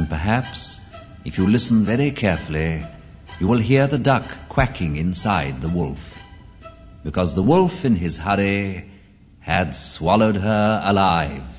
And perhaps, if you listen very carefully, you will hear the duck quacking inside the wolf, because the wolf in his hurry had swallowed her alive.